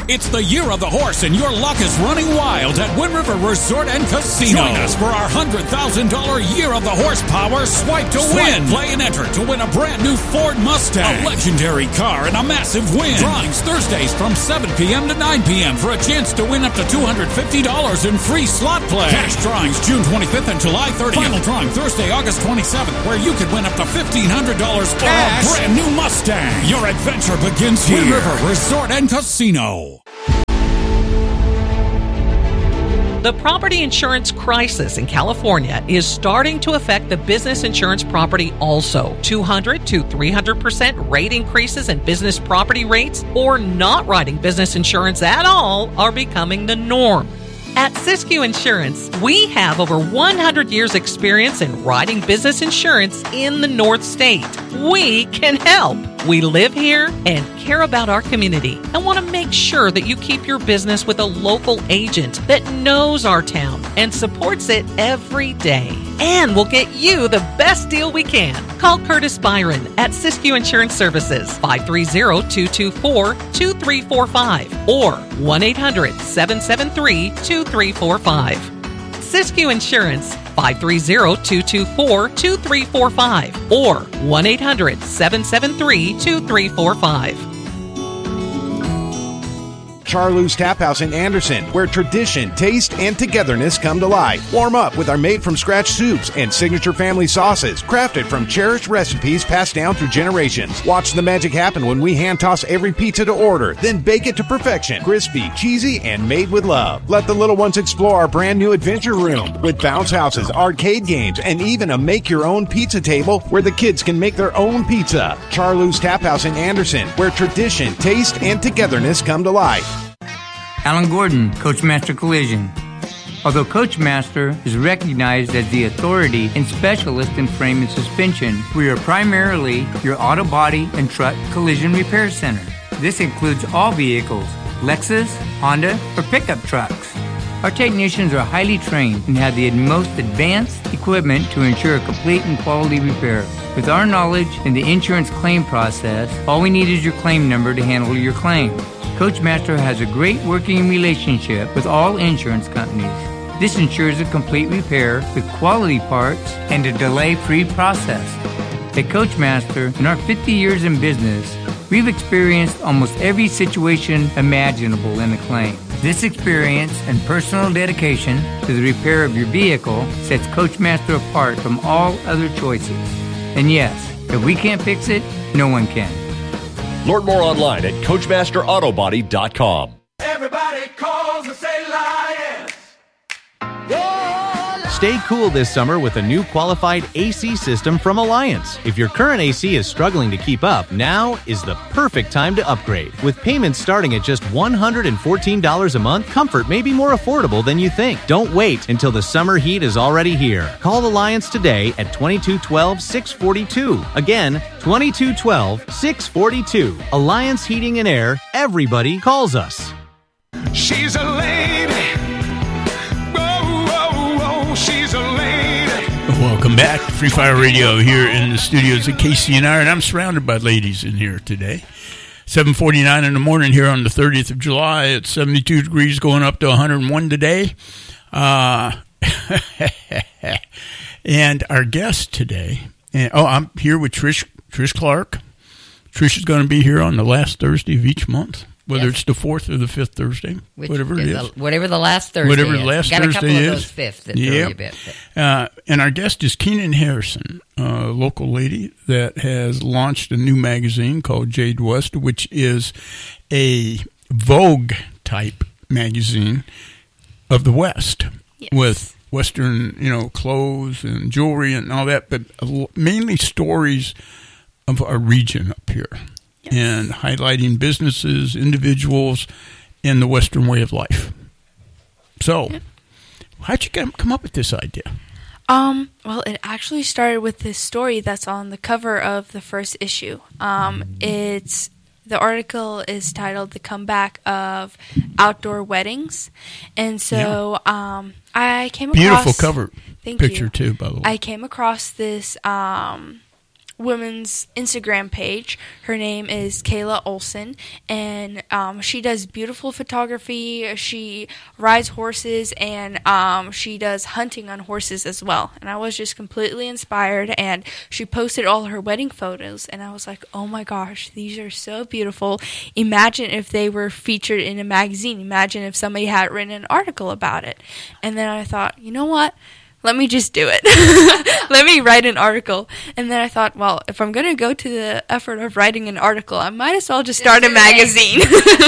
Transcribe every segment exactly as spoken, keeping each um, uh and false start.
It's the year of the horse, and your luck is running wild at Wind River Resort and Casino. Join us for our one hundred thousand dollars Year of the Horsepower Swipe to Win. Swipe, play, and enter to win a brand new Ford Mustang, a legendary car, and a massive win. Drawings Thursdays from seven p.m. to nine p.m. for a chance to win up to two hundred fifty dollars in free slot play. Cash drawings June twenty-fifth and July thirtieth. Final drawing Thursday, August twenty-seventh, where you could win up to fifteen hundred dollars cash. Or a brand new Mustang. Your adventure begins here. Wind River Resort and Casino. The property insurance crisis in California is starting to affect the business insurance property also. two hundred to three hundred percent rate increases in business property rates or not writing business insurance at all are becoming the norm. At Siskiyou Insurance, we have over one hundred years experience in writing business insurance in the North State. We can help. We live here and care about our community and want to make sure that you keep your business with a local agent that knows our town and supports it every day. And we'll get you the best deal we can. Call Curtis Byron at Siskiyou Insurance Services, five three zero, two two four, two three four five or one eight hundred, seven seven three, two three four five. Siskiyou Insurance, five three zero, two two four, two three four five or one eight hundred, seven seven three, two three four five. Charlou's Tap House in Anderson, where tradition, taste, and togetherness come to life. Warm up with our made-from-scratch soups and signature family sauces, crafted from cherished recipes passed down through generations. Watch the magic happen when we hand-toss every pizza to order, then bake it to perfection. Crispy, cheesy, and made with love. Let the little ones explore our brand-new adventure room with bounce houses, arcade games, and even a make-your-own pizza table where the kids can make their own pizza. Charlou's Tap House in Anderson, where tradition, taste, and togetherness come to life. Alan Gordon, Coachmaster Collision. Although Coachmaster is recognized as the authority and specialist in frame and suspension, we are primarily your auto body and truck collision repair center. This includes all vehicles, Lexus, Honda, or pickup trucks. Our technicians are highly trained and have the most advanced equipment to ensure a complete and quality repair. With our knowledge in the insurance claim process, all we need is your claim number to handle your claim. Coachmaster has a great working relationship with all insurance companies. This ensures a complete repair with quality parts and a delay-free process. At Coachmaster, in our fifty years in business, we've experienced almost every situation imaginable in a claim. This experience and personal dedication to the repair of your vehicle sets Coachmaster apart from all other choices. And yes, if we can't fix it, no one can. Learn more online at Coachmaster Auto Body dot com. Everybody calls and say Lions. Stay cool this summer with a new qualified A C system from Alliance. If your current A C is struggling to keep up, now is the perfect time to upgrade. With payments starting at just one hundred fourteen dollars a month, comfort may be more affordable than you think. Don't wait until the summer heat is already here. Call Alliance today at twenty-two twelve, six forty-two. Again, twenty-two twelve, six forty-two. Alliance Heating and Air. Everybody calls us. She's a lady. She's a lady. Welcome back to Free Fire Radio here in the studios at K C N R, and I'm surrounded by ladies in here today. seven forty-nine in the morning here on the thirtieth of July. It's seventy-two degrees, going up to one hundred one today. Uh, and our guest today, and, oh, I'm here with Trish, Trish Clark. Trish is going to be here on the last Thursday of each month. Whether yes. it's the fourth or the fifth Thursday, Which whatever it is. The, whatever the last Thursday Whatever is. the last Got Thursday a couple is. of those fifth that yep. throw you a bit. Uh, and our guest is Keenan Harrison, a local lady that has launched a new magazine called Jade West, which is a Vogue-type magazine of the West yes. with Western, you know, clothes and jewelry and all that, but mainly stories of our region up here. Yes. And highlighting businesses, individuals, and the Western way of life. So, yeah. how'd you get, come up with this idea? Um, well, it actually started with this story that's on the cover of the first issue. Um, it's the article is titled "The Comeback of Outdoor Weddings," and so yeah. um, I came across beautiful cover thank picture you. too. By the way, I came across this. Um, woman's Instagram page. Her name is Kayla Olson, and um, she does beautiful photography. She rides horses, and um, she does hunting on horses as well. And I was just completely inspired, and she posted all her wedding photos, and I was like, oh my gosh, these are so beautiful. Imagine if they were featured in a magazine. Imagine if somebody had written an article about it. And then I thought, you know what? Let me just do it. Let me write an article. And then I thought, well, if I'm going to go to the effort of writing an article, I might as well just start a magazine.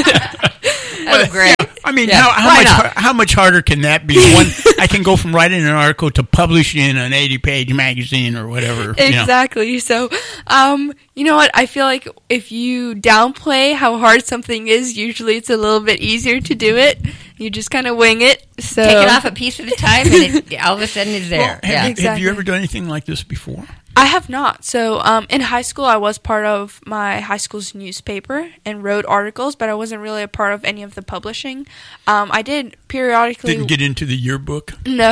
Oh, great. Yeah, I mean, Yeah. how, how Why much not? har- how much harder can that be? One, I can go from writing an article to publishing an eighty-page magazine or whatever. you know. Exactly. So, um, you know what? I feel like if you downplay how hard something is, usually it's a little bit easier to do it. You just kind of wing it. So Take it off a piece at a time, and it, all of a sudden it's there. Well, have, yeah. you, have Exactly. you ever done anything like this before? I have not. So um, in high school, I was part of my high school's newspaper and wrote articles, but I wasn't really a part of any of the publishing. Um, I did periodically... Didn't get into the yearbook? No.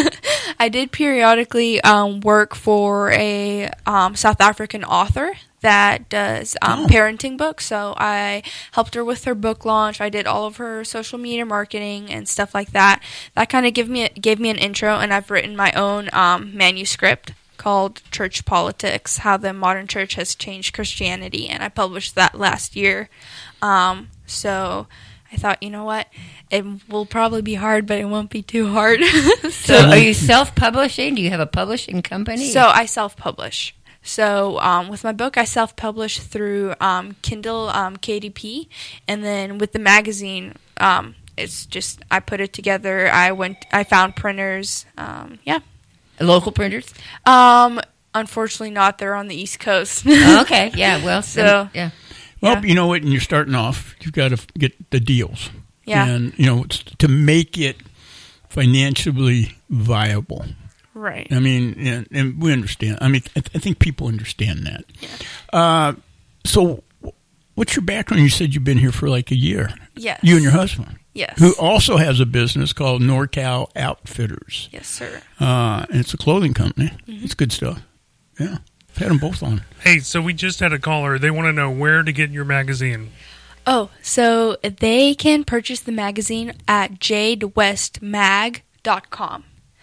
I did periodically um, work for a um, South African author that does um, Oh. parenting books. So I helped her with her book launch. I did all of her social media marketing and stuff like that. That kind of gave me gave me an intro, and I've written my own um, manuscript called Church Politics, How the Modern Church Has Changed Christianity, and I published that last year. Um, so I thought, you know what, it will probably be hard, but it won't be too hard. So, so are you self-publishing? Do you have a publishing company? So I self-publish. So um, with my book, I self-publish through um, Kindle um, K D P, and then with the magazine, um, it's just I put it together. I went, I found printers. Um, yeah, local printers. Um, unfortunately, not. They're on the East Coast. Oh, okay, yeah. Well, so then, yeah. Well, Yeah. you know what? When you're starting off, you've got to f- get the deals. Yeah. And, you know, it's to make it financially viable. Right. I mean, and, and we understand. I mean, I, th- I think people understand that. Yeah. Uh, so, what's your background? You said you've been here for like a year. Yes. You and your husband. Yes. Who also has a business called NorCal Outfitters. Yes, sir. Uh, and it's a clothing company. Mm-hmm. It's good stuff. Yeah. I've had them both on. Hey, so we just had a caller. They want to know where to get your magazine. Oh, so they can purchase the magazine at jade west mag dot com.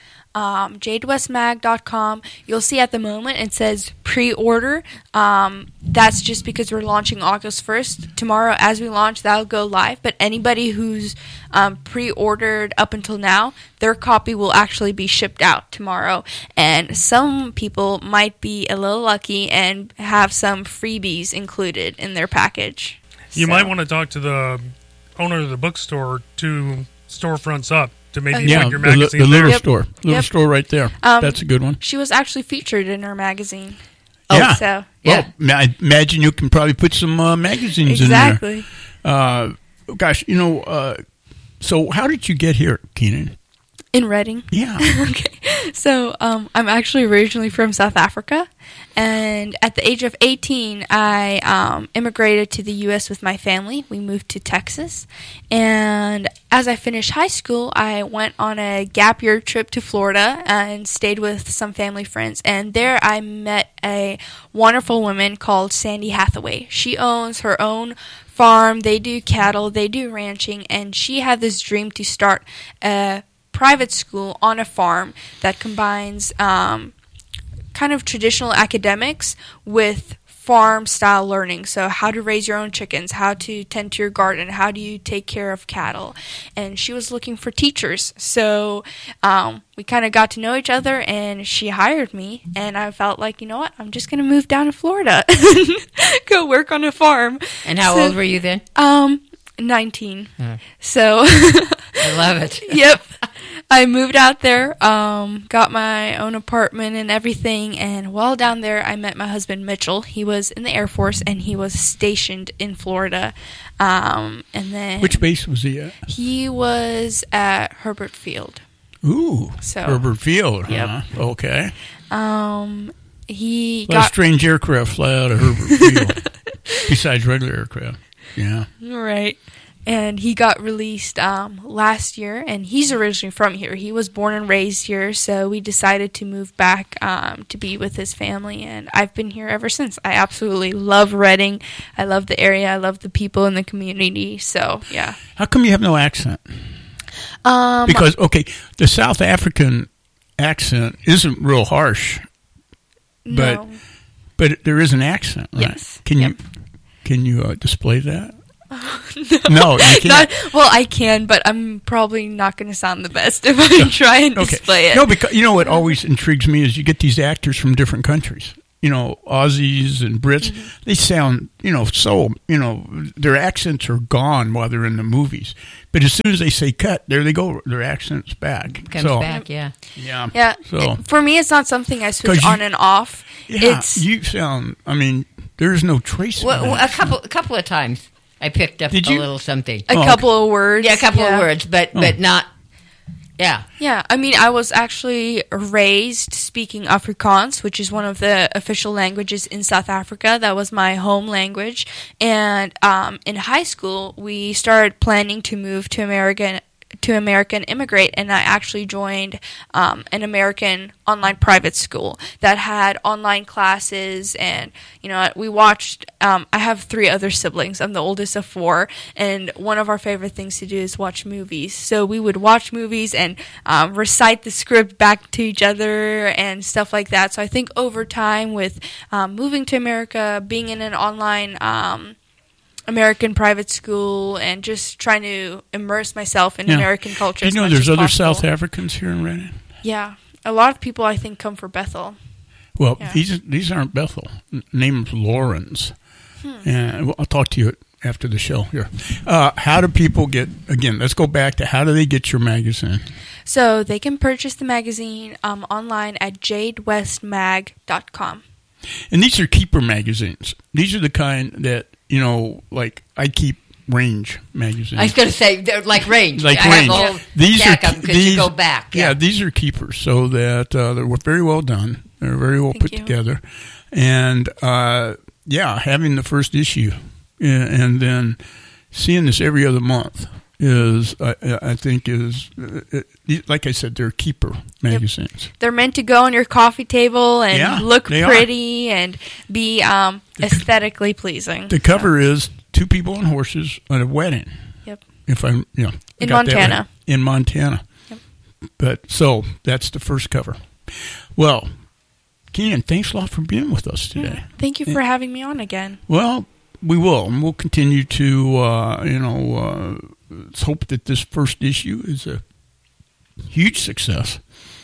Um, jade west mag dot com. You'll see at the moment it says pre-order. Um, that's just because we're launching August first. Tomorrow, as we launch, that'll go live. But anybody who's um, pre-ordered up until now, their copy will actually be shipped out tomorrow. And some people might be a little lucky and have some freebies included in their package. You So- might want to talk to the owner of the bookstore two storefronts up to maybe Yeah, put your the, li- magazine the little there. Yep. store. Little Yep. store right there. Um, That's a good one. She was actually featured in her magazine. Yeah. So Yeah. Well, I imagine you can probably put some uh, magazines exactly. in there. Uh, gosh, you know, uh, so how did you get here, Keenan? In Reading. Yeah. Okay. So um, I'm actually originally from South Africa, and at the age of eighteen, I um, immigrated to the U S with my family. We moved to Texas, and as I finished high school, I went on a gap year trip to Florida and stayed with some family friends. And there I met a wonderful woman called Sandy Hathaway. She owns her own farm. They do cattle. They do ranching, and she had this dream to start a private school on a farm that combines um, kind of traditional academics with farm style learning. So how to raise your own chickens, how to tend to your garden, how do you take care of cattle. And she was looking for teachers. So um, we kind of got to know each other, and she hired me. And I felt like, you know what, I'm just going to move down to Florida, go work on a farm. And how So, old were you then? Um, nineteen. Uh. So I love it. Yep. I moved out there, um, got my own apartment and everything, and while down there, I met my husband, Mitchell. He was in the Air Force, and he was stationed in Florida. Um, and then Which base was he at? he was at Herbert Field. Ooh, So- Herbert Field. Yep. Huh? Okay. Um, he A lot of got strange aircraft fly out of Herbert Field, besides regular aircraft. Yeah. right. and he got released um, last year, and he's originally from here. He was born and raised here, so we decided to move back um, to be with his family, and I've been here ever since. I absolutely love Reading. I love the area. I love the people in the community, so yeah. How come you have no accent? Um, because, okay, the South African accent isn't real harsh, but no. but there is an accent, right? Yes. Can yep. you can you uh, display that? no, no you can't. Not, well, I can, but I'm probably not going to sound the best if I try and okay. display it. No, because you know what always intrigues me is you get these actors from different countries. You know, Aussies and Brits, mm-hmm. they sound, you know, so, you know, their accents are gone while they're in the movies. But as soon as they say cut, there they go, their accent's back. Comes so, back, yeah. Yeah. Yeah. So, it, for me, it's not something I switch you, on and off. Yeah, it's, you sound, I mean, there's no trace well, of well, a couple a couple of times I picked up Did a you? little something. A oh, couple okay. of words. Yeah, a couple yeah. of words, but, oh. but not, yeah. Yeah, I mean, I was actually raised speaking Afrikaans, which is one of the official languages in South Africa. That was my home language. And um, in high school, we started planning to move to American to American immigrate, and I actually joined um, an American online private school that had online classes, and you know we watched. Um, I have three other siblings. I'm the oldest of four, and one of our favorite things to do is watch movies. So we would watch movies and um, recite the script back to each other and stuff like that. So I think over time, with um, moving to America, being in an online um, American private school, and just trying to immerse myself in yeah. American culture. Do you know as there's much as other possible. South Africans here in Reading? Yeah, a lot of people I think come for Bethel. Well, yeah. these these aren't Bethel. Name's Lawrence, hmm. and I'll talk to you after the show here. Uh, how do people get? Again, let's go back to how do they get your magazine? So they can purchase the magazine um, online at jade west mag dot com. And these are keeper magazines. These are the kind that, you know, like I keep Range magazines. I was going to say, they're like Range. Like I Range. have a whole these stack are of them because these, you go back. Yeah. Yeah, these are keepers, so that uh, they're very well done. They're very well Thank put you. together. And, uh, yeah, having the first issue and, and then seeing this every other month is, I, I think, is, uh, like I said, they're keeper magazines. Yep. They're meant to go on your coffee table and Yeah, look they pretty are. and be um, aesthetically pleasing. The cover so. is two people on horses at a wedding. Yep. If I'm, you know, in got that Montana. right. In Montana. Yep. But so that's the first cover. Well, Keenan, thanks a lot for being with us today. Yeah. Thank you for yeah. having me on again. Well, we will, and we'll continue to, uh, you know, uh, let's hope that this first issue is a huge success,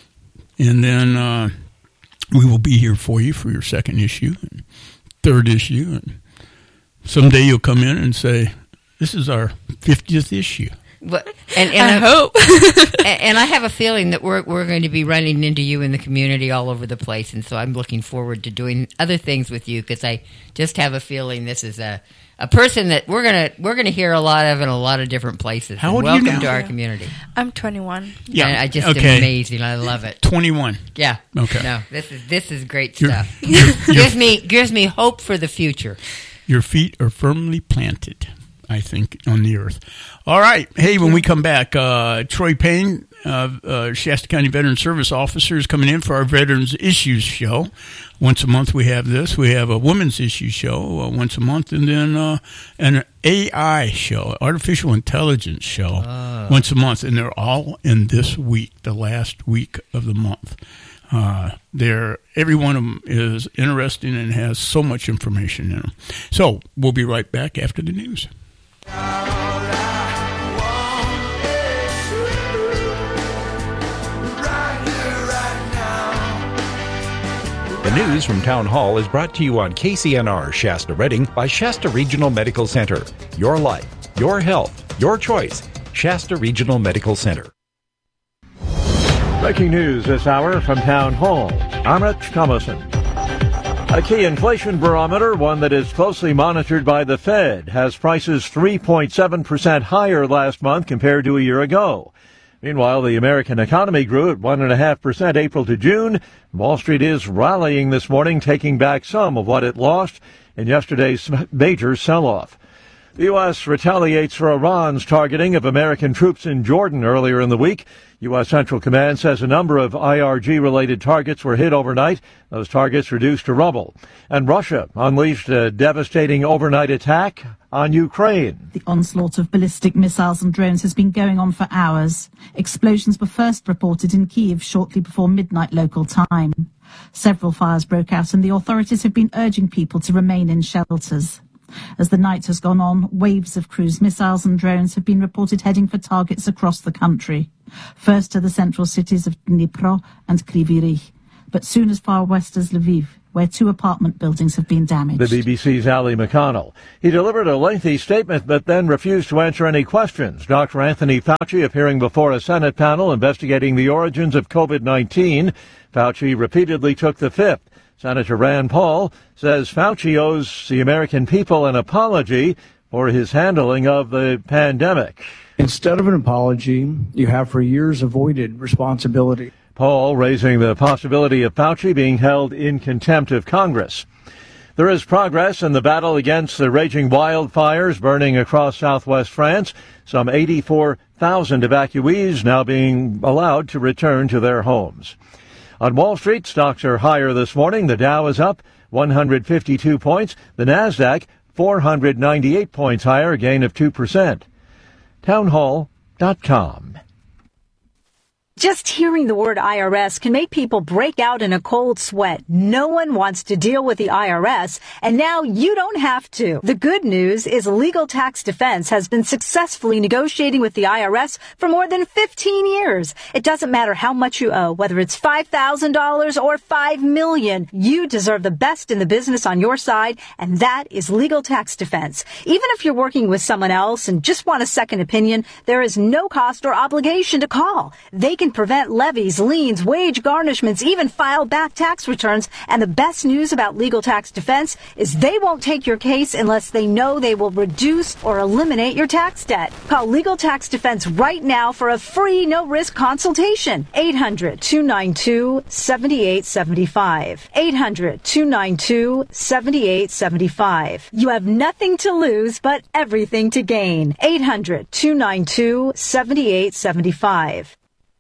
and then uh, we will be here for you for your second issue, and third issue, and someday you'll come in and say, "This is our fiftieth issue." But, and, and I, I hope. and, and I have a feeling that we're we're going to be running into you in the community all over the place, and so I'm looking forward to doing other things with you because I just have a feeling this is a, a person that we're gonna we're gonna hear a lot of in a lot of different places. How old welcome are you now? to our Yeah. community. I'm twenty-one. Yeah, And I just okay. amazing. I love it. twenty-one. Yeah. Okay. No, this is this is great You're- stuff. you're- gives me gives me hope for the future. Your feet are firmly planted, I think, on the earth. All right. Hey, when we come back, uh, Troy Payne, uh, uh, Shasta County Veteran Service Officer, is coming in for our Veterans Issues Show. Once a month we have this. We have a Women's Issues Show uh, once a month, and then uh, an A I show, Artificial Intelligence Show, Oh. once a month. And they're all in this week, the last week of the month. Uh, they're, every one of them is interesting and has so much information in them. So we'll be right back after the news. The news from Town Hall is brought to you on K C N R Shasta Reading by Shasta Regional Medical Center. Your life, your health, your choice. Shasta Regional Medical Center. Breaking news this hour from Town Hall. I'm Rich Thomason. A key inflation barometer, one that is closely monitored by the Fed, has prices three point seven percent higher last month compared to a year ago. Meanwhile, the American economy grew at one point five percent April to June. Wall Street is rallying this morning, taking back some of what it lost in yesterday's major sell-off. The U S retaliates for Iran's targeting of American troops in Jordan earlier in the week. U S. Central Command says a number of I R G-related targets were hit overnight. Those targets reduced to rubble. And Russia unleashed a devastating overnight attack on Ukraine. The onslaught of ballistic missiles and drones has been going on for hours. Explosions were first reported in Kyiv shortly before midnight local time. Several fires broke out and the authorities have been urging people to remain in shelters. As the night has gone on, waves of cruise missiles and drones have been reported heading for targets across the country. First to the central cities of Dnipro and Kryvyi Rih, but soon as far west as Lviv, where two apartment buildings have been damaged. The B B C's Ali McConnell. He delivered a lengthy statement but then refused to answer any questions. Doctor Anthony Fauci appearing before a Senate panel investigating the origins of COVID nineteen. Fauci repeatedly took the fifth. Senator Rand Paul says Fauci owes the American people an apology for his handling of the pandemic. Instead of an apology, you have for years avoided responsibility. Paul raising the possibility of Fauci being held in contempt of Congress. There is progress in the battle against the raging wildfires burning across southwest France. Some eighty-four thousand evacuees now being allowed to return to their homes. On Wall Street, stocks are higher this morning. The Dow is up one hundred fifty-two points. The Nasdaq four hundred ninety-eight points higher, a gain of two percent. townhall dot com. Just hearing the word I R S can make people break out in a cold sweat. No one wants to deal with the I R S, and now you don't have to. The good news is Legal Tax Defense has been successfully negotiating with the I R S for more than fifteen years. It doesn't matter how much you owe, whether it's five thousand dollars or five million dollars. You deserve the best in the business on your side, and that is Legal Tax Defense. Even if you're working with someone else and just want a second opinion, there is no cost or obligation to call. They can prevent levies, liens, wage garnishments, even file back tax returns. And the best news about Legal Tax Defense is they won't take your case unless they know they will reduce or eliminate your tax debt. Call Legal Tax Defense right now for a free, no-risk consultation. eight hundred, two nine two, seven eight seven five. eight hundred, two nine two, seven eight seven five. You have nothing to lose but everything to gain. eight hundred, two nine two, seven eight seven five.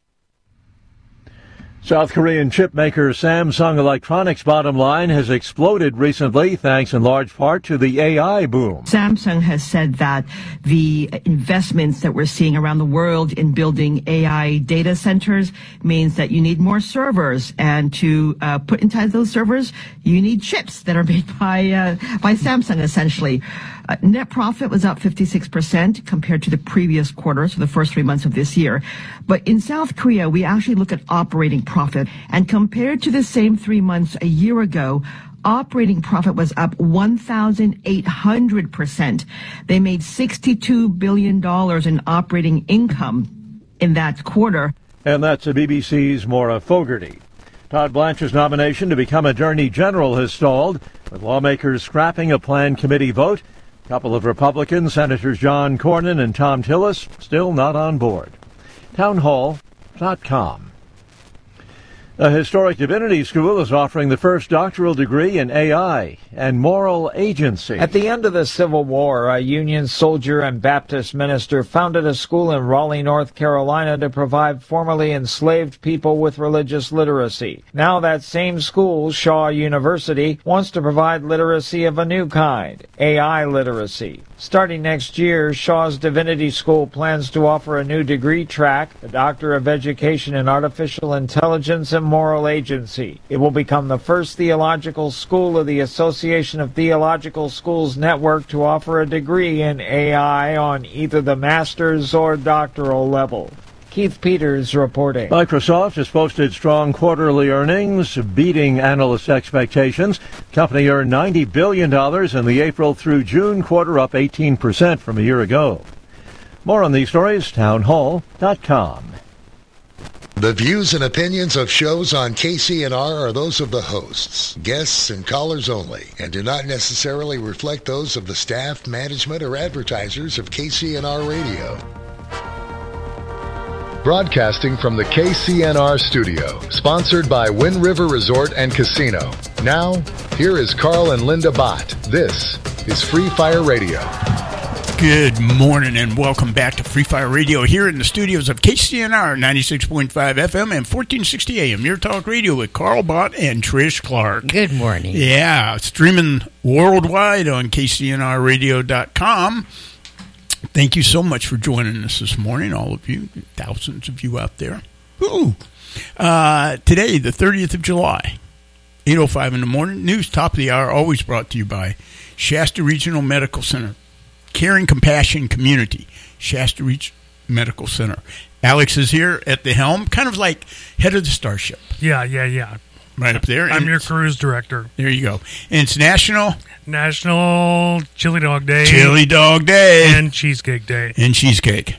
South Korean chip maker Samsung Electronics' bottom line has exploded recently, thanks in large part to the A I boom. Samsung has said that the investments that we're seeing around the world in building A I data centers means that you need more servers, and to uh, put inside those servers, you need chips that are made by uh, by Samsung, essentially. Uh, net profit was up fifty-six percent compared to the previous quarter, so the first three months of this year. But in South Korea, we actually look at operating profit, and compared to the same three months a year ago, operating profit was up one thousand eight hundred percent. They made sixty-two billion dollars in operating income in that quarter. And that's the B B C's Maura Fogarty. Todd Blanche's nomination to become Attorney General has stalled, with lawmakers scrapping a planned committee vote. A couple of Republicans, Senators John Cornyn and Thom Tillis, still not on board. townhall dot com. A historic divinity school is offering the first doctoral degree in A I and moral agency. At the end of the Civil War, a Union soldier and Baptist minister founded a school in Raleigh, North Carolina to provide formerly enslaved people with religious literacy. Now that same school, Shaw University, wants to provide literacy of a new kind, A I literacy. Starting next year, Shaw's Divinity School plans to offer a new degree track, the Doctor of Education in Artificial Intelligence and Moral Agency. It will become the first theological school of the Association of Theological Schools Network to offer a degree in A I on either the master's or doctoral level. Keith Peters reporting. Microsoft has posted strong quarterly earnings, beating analyst expectations. Company earned ninety billion dollars in the April through June quarter, up eighteen percent from a year ago. More on these stories, townhall dot com. The views and opinions of shows on K C N R are those of the hosts, guests, and callers only, and do not necessarily reflect those of the staff, management, or advertisers of K C N R Radio. Broadcasting from the K C N R studio, sponsored by Wind River Resort and Casino. Now, here is Carl and Linda Bott. This is Free Fire Radio. Good morning and welcome back to Free Fire Radio here in the studios of K C N R ninety-six point five F M and fourteen sixty A M. Your talk radio with Carl Bott and Trish Clark. Good morning. Yeah, streaming worldwide on K C N R radio dot com. Thank you so much for joining us this morning, all of you, thousands of you out there. Ooh. Uh, today, the thirtieth of July, eight oh five in the morning. News top of the hour, always brought to you by Shasta Regional Medical Center. Caring Compassion Community, Shasta Regional Medical Center. Alex is here at the helm, kind of like head of the Starship. Yeah, yeah, yeah. Right up there. I'm And your cruise director. There you go. And it's National National Chili Dog Day. Chili Dog Day. And Cheesecake Day. And cheesecake.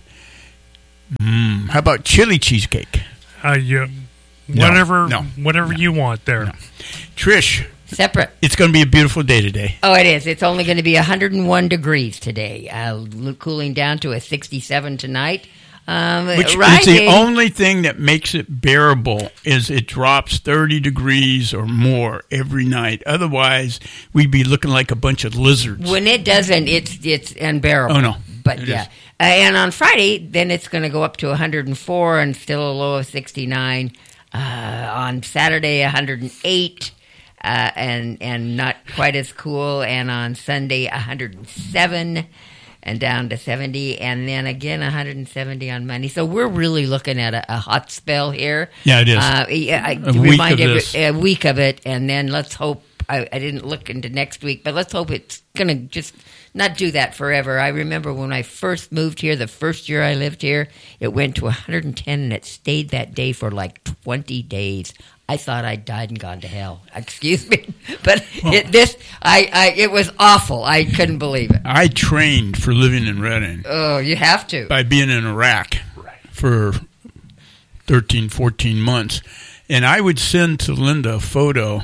Mm, how about chili cheesecake? Uh, you, No, whatever no, whatever you want there. No. Trish. Separate. It's going to be a beautiful day today. Oh, it is. It's only going to be one hundred one degrees today, uh, cooling down to a sixty-seven tonight. Um, Which rising. is the only thing that makes it bearable is it drops thirty degrees or more every night. Otherwise, we'd be looking like a bunch of lizards. When it doesn't, it's it's unbearable. Oh, no. But It yeah. is. Uh, and on Friday, then it's going to go up to one hundred four and still a low of sixty-nine. Uh, on Saturday, one hundred eight. Uh, and and not quite as cool. And on Sunday, one hundred seven and down to seventy. And then again, one hundred seventy on Monday. So we're really looking at a, a hot spell here. Yeah, it is. Uh, yeah, I, A week remind of every, this. a week of it. And then let's hope, I, I didn't look into next week, but let's hope it's going to just not do that forever. I remember when I first moved here, the first year I lived here, it went to one hundred ten and it stayed that day for like twenty days. I thought I'd died and gone to hell. Excuse me, but it, this I, I it was awful. I couldn't believe it. I trained for living in Redding. Oh, you have to. By being in Iraq for thirteen, fourteen months. And I would send to Linda a photo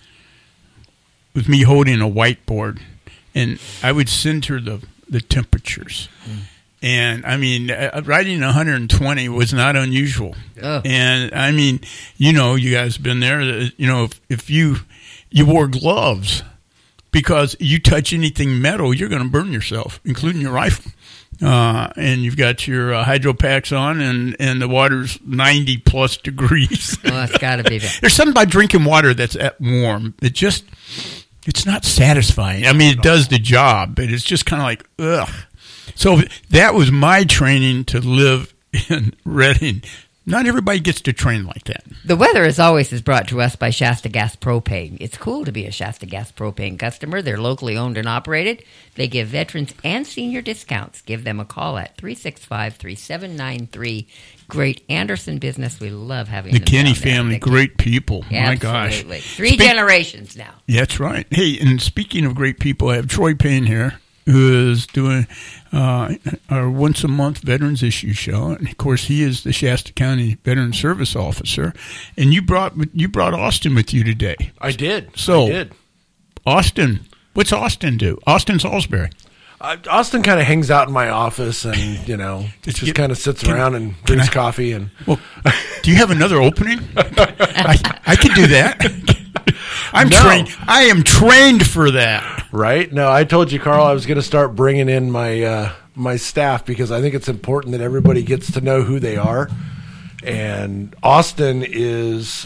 with me holding a whiteboard. And I would send her the, the temperatures. Mm. And, I mean, uh, riding one hundred twenty was not unusual. Oh. And, I mean, you know, you guys have been there. Uh, you know, if, if you you wore gloves because you touch anything metal, you're going to burn yourself, including your rifle. Uh, and you've got your uh, hydro packs on, and, and the water's ninety plus degrees. Oh, it's got to be that. There's something about drinking water that's at warm. It just, it's not satisfying. I mean, it does the job, but it's just kind of like, ugh. So that was my training to live in Redding. Not everybody gets to train like that. The weather, as always, is brought to us by Shasta Gas Propane. It's cool to be a Shasta Gas Propane customer. They're locally owned and operated. They give veterans and senior discounts. Give them a call at three six five, three seven nine three. Great Anderson business. We love having the them Kenny down there. family, The great people. My gosh. Absolutely. Three Speak- generations now. Yeah, that's right. Hey, and speaking of great people, I have Troy Payne here, who is doing uh, our once-a-month Veterans Issue show. And, of course, he is the Shasta County Veteran Service Officer. And you brought you brought Austin with you today. I did. So, I did. Austin, what's Austin do? Austin Salisbury. Uh, Austin kind of hangs out in my office and, you know, just Get- kind of sits can- around and can drinks I- coffee. And Well, do you have another opening? I, I could do that. I'm No. trained. I am trained for that. Right? No, I told you, Carl, I was going to start bringing in my uh, my staff because I think it's important that everybody gets to know who they are. And Austin is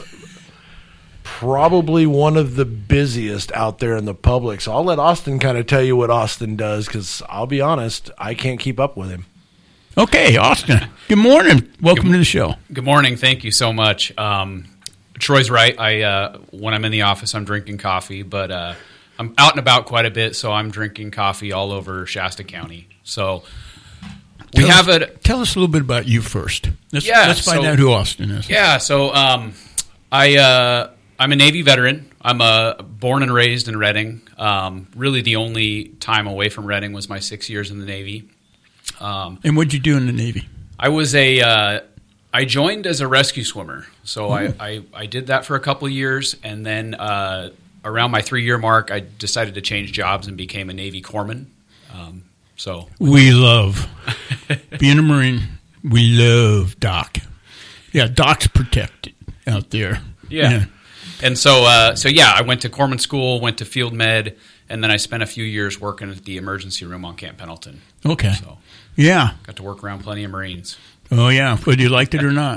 probably one of the busiest out there in the public. So I'll let Austin kind of tell you what Austin does because I'll be honest, I can't keep up with him. Okay, Austin. Good morning. Welcome to the show. Good morning. Thank you so much. Um, Troy's right. I uh, when I'm in the office, I'm drinking coffee, but uh, I'm out and about quite a bit, so I'm drinking coffee all over Shasta County. So we tell have us, a Tell us a little bit about you first. Let's, Yeah, let's find so- out who Austin is. Yeah, so um, I uh, I'm a Navy veteran. I'm uh, born and raised in Redding. Um, really, the only time away from Redding was my six years in the Navy. Um, And what'd you do in the Navy? I was a uh, I joined as a rescue swimmer, so I, Ooh. I, I did that for a couple of years, and then uh, around my three year mark, I decided to change jobs and became a Navy corpsman. Um, so We love being a Marine. We love Doc. Yeah, Doc's protected out there. yeah, and so uh, so yeah, I went to corpsman school, went to field med, and then I spent a few years working at the emergency room on Camp Pendleton. Okay. So, yeah. got to work around plenty of Marines. Oh, yeah, whether you liked it or not.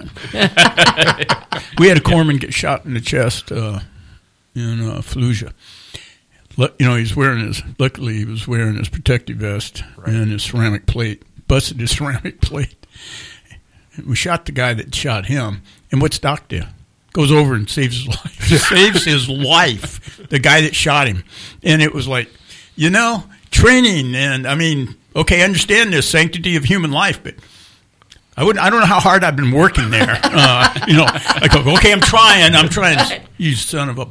We had a corpsman get shot in the chest uh, in uh, Fallujah. You know, he's wearing his, luckily he was wearing his protective vest right. and his ceramic plate, busted his ceramic plate. We shot the guy that shot him, and what's Doc do? Goes over and saves his life. Saves his life, the guy that shot him. And it was like, you know, training, and I mean, okay, I understand this sanctity of human life, but I wouldn't. I don't know how hard I've been working there. Uh, you know, I go, okay, I'm trying. I'm trying. You son of a.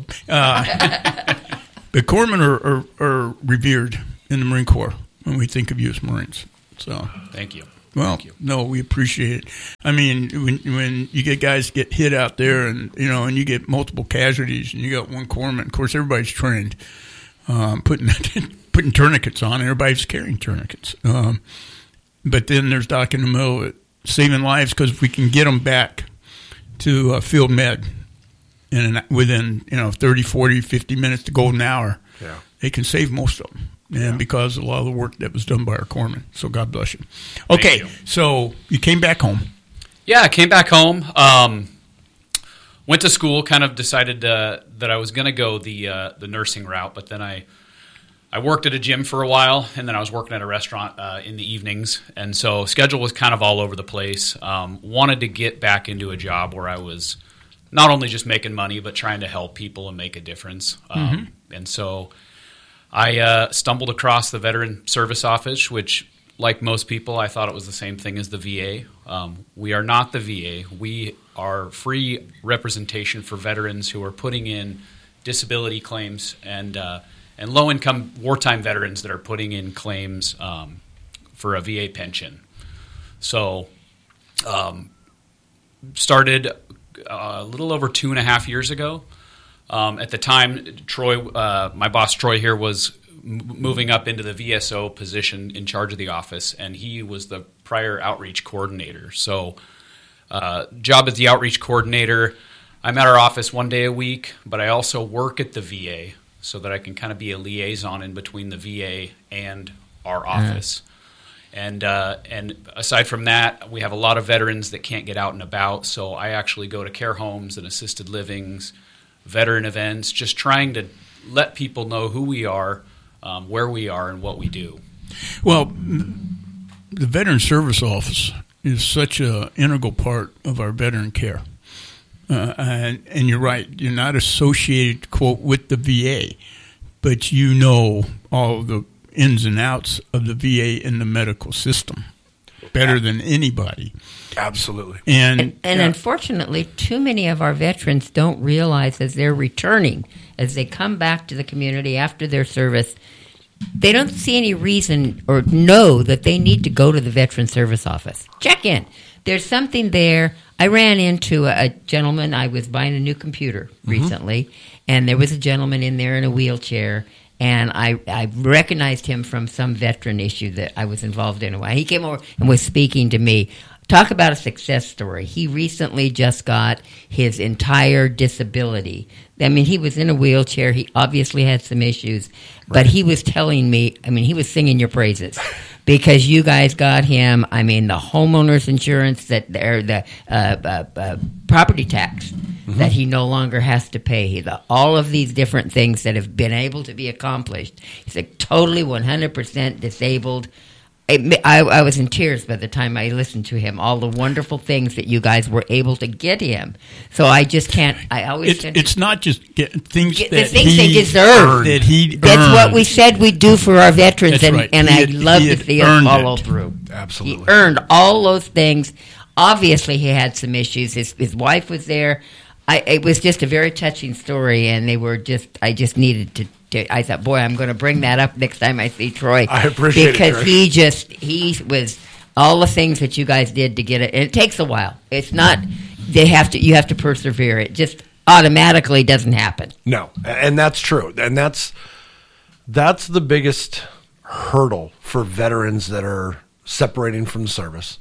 Uh, but corpsmen are, are, are revered in the Marine Corps when we think of you as Marines. So thank you. Well, thank you. No, we appreciate it. I mean, when when you get guys get hit out there, and you know, and you get multiple casualties, and you got one corpsman. Of course, everybody's trained um, putting putting tourniquets on. Everybody's carrying tourniquets. Um, but then there's Doc in the middle of it, saving lives, because if we can get them back to uh, field med in an, within, you know, thirty, forty, fifty minutes to golden hour, yeah. they can save most of them. And yeah. because of a lot of the work that was done by our corpsmen. So God bless you. Okay, you. So you came back home. Yeah, I came back home. Um, went to school, kind of decided uh, that I was going to go the uh, the nursing route, but then I I worked at a gym for a while, and then I was working at a restaurant uh, in the evenings, and so schedule was kind of all over the place. Um, wanted to get back into a job where I was not only just making money, but trying to help people and make a difference. Um, mm-hmm. And so I uh, stumbled across the Veteran Service Office, which, like most people, I thought it was the same thing as the V A. Um, we are not the V A. We are free representation for veterans who are putting in disability claims and uh, and low-income wartime veterans that are putting in claims um, for a V A pension. So um, started a little over two and a half years ago. Um, at the time, Troy, uh, my boss Troy here, was m- moving up into the V S O position in charge of the office, and he was the prior outreach coordinator. So uh, job as the outreach coordinator, I'm at our office one day a week, but I also work at the V A so that I can kind of be a liaison in between the V A and our office. Mm. And uh, and aside from that, we have a lot of veterans that can't get out and about, so I actually go to care homes and assisted livings, veteran events, just trying to let people know who we are, um, where we are, and what we do. Well, the Veteran Service Office is such an integral part of our veteran care. Uh, and, and you're right, you're not associated, quote, with the V A, but you know all the ins and outs of the V A and the medical system better than anybody. Absolutely. And, and, and yeah. unfortunately, too many of our veterans don't realize as they're returning, as they come back to the community after their service, they don't see any reason or know that they need to go to the Veteran Service Office. Check in. There's something there. I ran into a, a gentleman. I was buying a new computer recently, mm-hmm. and there was a gentleman in there in a wheelchair, and I, I recognized him from some veteran issue that I was involved in. He came over and was speaking to me. Talk about a success story. He recently just got his entire disability. I mean, he was in a wheelchair. He obviously had some issues, but right. he was telling me, I mean, he was singing your praises because you guys got him, I mean, the homeowner's insurance, that or the uh, uh, uh, property tax mm-hmm. that he no longer has to pay. The, all of these different things that have been able to be accomplished. He's like totally one hundred percent disabled. I, I was in tears by the time I listened to him, all the wonderful things that you guys were able to get him. So I just can't, I always... It's, it's not just get things get that the things he they deserve. That he That's earned. what we said we'd do for our veterans, That's and, right. and Had, I'd love to see us follow it. through. Absolutely. He earned all those things. Obviously, he had some issues. His, his wife was there. I, it was just a very touching story, and they were just, I just needed to I thought, boy, I'm going to bring that up next time I see Troy. I appreciate because it, Because he just, he was, all the things that you guys did to get it, and it takes a while. It's not, they have to, you have to persevere. It just automatically doesn't happen. No, and that's true. And that's, that's the biggest hurdle for veterans that are separating from the service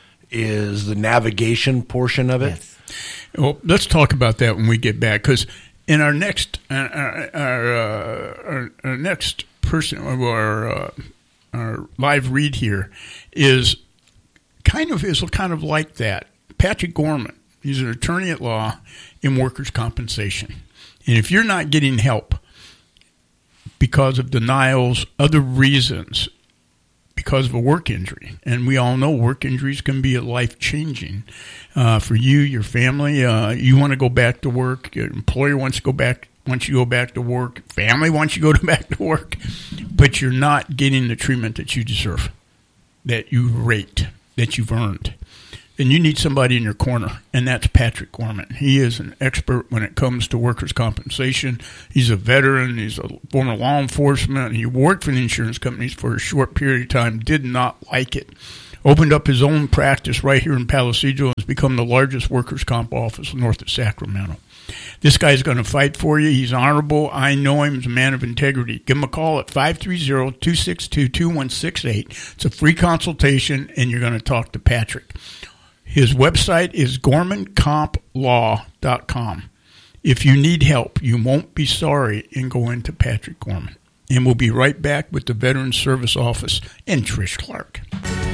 is the navigation portion of it. Yes. Well, let's talk about that when we get back, because in our next, uh, our, our, uh, our, our next person, or our, uh, our live read here is kind of is kind of like that. Patrick Gorman, he's an attorney at law in workers' compensation. And if you're not getting help because of denials, other reasons, because of a work injury, and we all know work injuries can be life-changing uh, for you, your family. Uh, you want to go back to work. Your employer wants to go back, wants you to go back to work. Family wants you to go back to work. But you're not getting the treatment that you deserve, that you rate, that you've earned. Then you need somebody in your corner, and that's Patrick Gorman. He is an expert when it comes to workers' compensation. He's a veteran. He's a former law enforcement. He worked for the insurance companies for a short period of time, did not like it. Opened up his own practice right here in Palisadro and has become the largest workers' comp office north of Sacramento. This guy's going to fight for you. He's honorable. I know him. He's a man of integrity. Give him a call at five three zero, two six two, two one six eight. It's a free consultation, and you're going to talk to Patrick. His website is gorman comp law dot com. If you need help, you won't be sorry in going to Patrick Gorman. And we'll be right back with the Veterans Service Office and Trish Clark.